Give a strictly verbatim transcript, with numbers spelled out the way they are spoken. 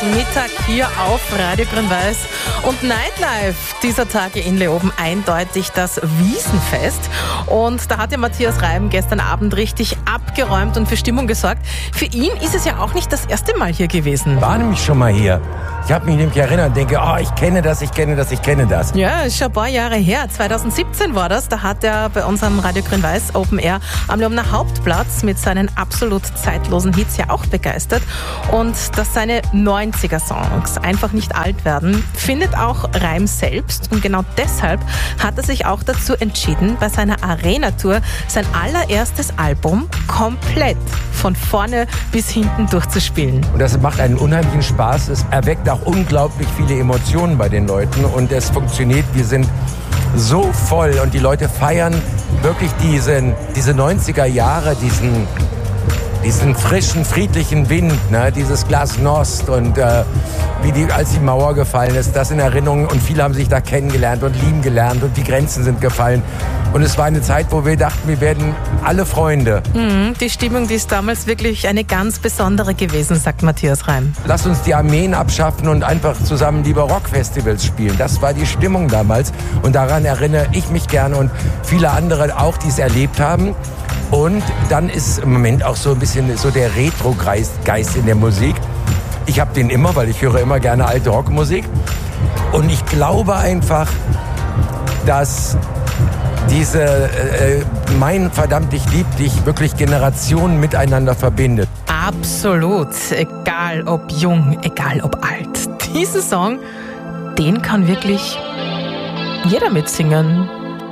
Mittag hier auf Radio Grün-Weiß. Und Nightlife dieser Tage in Leoben eindeutig das Wiesenfest. Und da hat ja Matthias Reim gestern Abend richtig abgeräumt und für Stimmung gesorgt. Für ihn ist es ja auch nicht das erste Mal hier gewesen. War nämlich schon mal hier. Ich habe mich nämlich erinnert und denke, oh, ich kenne das, ich kenne das, ich kenne das. Ja, ist schon ein paar Jahre her. zwanzig siebzehn war das. Da hat er bei unserem Radio Grün-Weiß Open Air am Leobener Hauptplatz mit seinen absolut zeitlosen Hits ja auch begeistert. Und dass seine neunziger-Songs einfach nicht alt werden, findet auch Reim selbst. Und genau deshalb hat er sich auch dazu entschieden, bei seiner Arena-Tour sein allererstes Album komplett von vorne bis hinten durchzuspielen. Und das macht einen unheimlichen Spaß. Es erweckt auch unglaublich viele Emotionen bei den Leuten und es funktioniert. Wir sind so voll und die Leute feiern wirklich diesen, diese neunziger Jahre, diesen, diesen frischen, friedlichen Wind, ne? Dieses Glasnost und äh, wie die, als die Mauer gefallen ist, das in Erinnerung und viele haben sich da kennengelernt und lieben gelernt und die Grenzen sind gefallen. Und es war eine Zeit, wo wir dachten, wir werden alle Freunde. Mhm, die Stimmung, die ist damals wirklich eine ganz besondere gewesen, sagt Matthias Reim. Lass uns die Armeen abschaffen und einfach zusammen lieber Rockfestivals spielen. Das war die Stimmung damals und daran erinnere ich mich gerne und viele andere auch, die es erlebt haben. Und dann ist im Moment auch so ein bisschen so der Retro-Geist in der Musik. Ich habe den immer, weil ich höre immer gerne alte Rockmusik. Und ich glaube einfach, dass diese äh, mein verdammt, ich lieb dich wirklich Generationen miteinander verbindet. Absolut. Egal ob jung, egal ob alt. Diesen Song, den kann wirklich jeder mitsingen.